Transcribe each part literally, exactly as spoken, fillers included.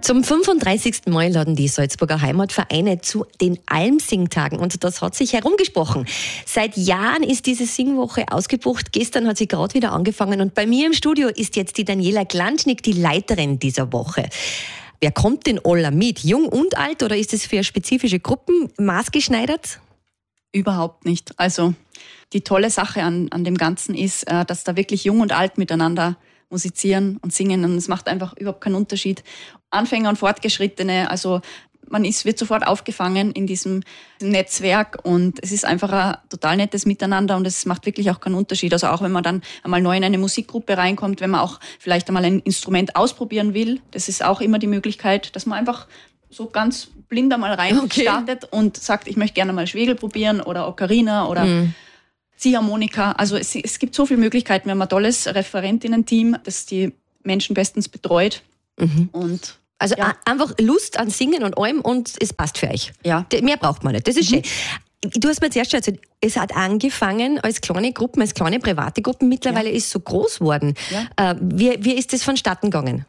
Zum fünfunddreißigsten Mal laden die Salzburger Heimatvereine zu den Almsingtagen und das hat sich herumgesprochen. Seit Jahren ist diese Singwoche ausgebucht. Gestern hat sie gerade wieder angefangen und bei mir im Studio ist jetzt die Daniela Glantschnik, die Leiterin dieser Woche. Wer kommt denn alle mit? Jung und alt oder ist es für spezifische Gruppen maßgeschneidert? Überhaupt nicht. Also die tolle Sache an, an dem Ganzen ist, dass da wirklich Jung und Alt miteinander musizieren und singen und es macht einfach überhaupt keinen Unterschied. Anfänger und Fortgeschrittene, also man ist, wird sofort aufgefangen in diesem Netzwerk und es ist einfach ein total nettes Miteinander und es macht wirklich auch keinen Unterschied. Also auch wenn man dann einmal neu in eine Musikgruppe reinkommt, wenn man auch vielleicht einmal ein Instrument ausprobieren will, das ist auch immer die Möglichkeit, dass man einfach so ganz blind einmal rein okay. startet und sagt, ich möchte gerne mal Schwegel probieren oder Ocarina oder mm. Ziehharmonika. Also es, es gibt so viele Möglichkeiten. Wir haben ein tolles Referentinnen-Team, das die Menschen bestens betreut. Mhm. Und also ja. einfach Lust an Singen und allem und es passt für euch. Ja. Mehr braucht man nicht. Das ist mhm. schön. Du hast mir zuerst schon erzählt, es hat angefangen als kleine Gruppen, als kleine private Gruppen. Mittlerweile ja. ist es so groß geworden. Ja. Äh, wie, wie ist das vonstatten gegangen?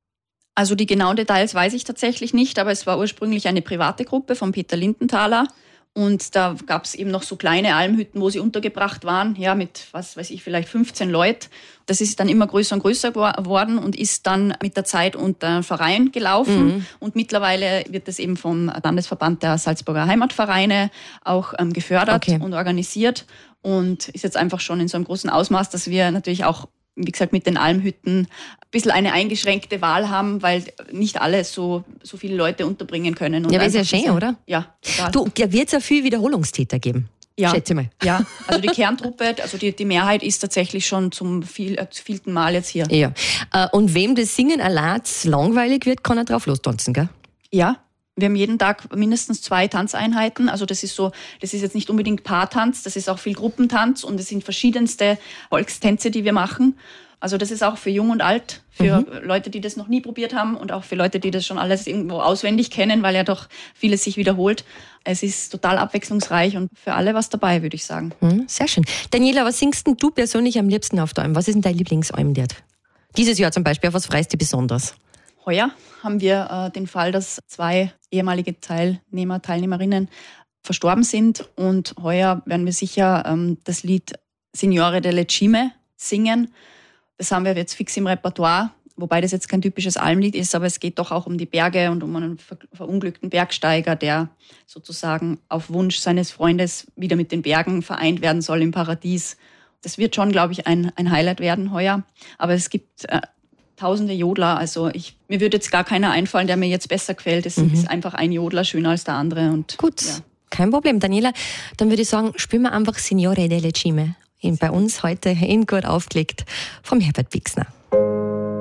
Also die genauen Details weiß ich tatsächlich nicht, aber es war ursprünglich eine private Gruppe von Peter Lindenthaler. Und da gab es eben noch so kleine Almhütten, wo sie untergebracht waren, ja, mit, was weiß ich, vielleicht fünfzehn Leuten. Das ist dann immer größer und größer geworden und ist dann mit der Zeit unter Verein gelaufen. Mhm. Und mittlerweile wird es eben vom Landesverband der Salzburger Heimatvereine auch ähm, gefördert okay. und organisiert und ist jetzt einfach schon in so einem großen Ausmaß, dass wir natürlich auch, wie gesagt, mit den Almhütten ein bisschen eine eingeschränkte Wahl haben, weil nicht alle so, so viele Leute unterbringen können. Und ja, das ist ja schön, oder? Ja, total. Du, da wird es ja viel Wiederholungstäter geben. Ja. Schätze mal. Ja, also die Kerntruppe, also die, die Mehrheit ist tatsächlich schon zum viel, äh, vielten Mal jetzt hier. Ja. Und wem das Singen allein langweilig wird, kann er drauf lostanzen, gell? Ja. Wir haben jeden Tag mindestens zwei Tanzeinheiten. Also das ist so, das ist jetzt nicht unbedingt Paartanz, das ist auch viel Gruppentanz und es sind verschiedenste Volkstänze, die wir machen. Also das ist auch für Jung und Alt, für mhm. Leute, die das noch nie probiert haben und auch für Leute, die das schon alles irgendwo auswendig kennen, weil ja doch vieles sich wiederholt. Es ist total abwechslungsreich und für alle was dabei, würde ich sagen. Mhm, sehr schön. Daniela, was singst denn du persönlich am liebsten auf der Alm? Was ist denn dein Lieblingsalm dort? Dieses Jahr zum Beispiel, auf was freust du dich besonders? Heuer haben wir äh, den Fall, dass zwei ehemalige Teilnehmer, Teilnehmerinnen verstorben sind. Und heuer werden wir sicher ähm, das Lied Signore delle Cime singen. Das haben wir jetzt fix im Repertoire, wobei das jetzt kein typisches Almlied ist, aber es geht doch auch um die Berge und um einen ver- verunglückten Bergsteiger, der sozusagen auf Wunsch seines Freundes wieder mit den Bergen vereint werden soll im Paradies. Das wird schon, glaube ich, ein, ein Highlight werden heuer. Aber es gibt äh, tausende Jodler, also ich, mir würde jetzt gar keiner einfallen, der mir jetzt besser gefällt. Es mhm. ist einfach ein Jodler schöner als der andere. Und, gut, ja. Kein Problem. Daniela, dann würde ich sagen, spielen wir einfach Signore delle Cime bei uns heute in Gut aufgelegt vom Herbert Wixner.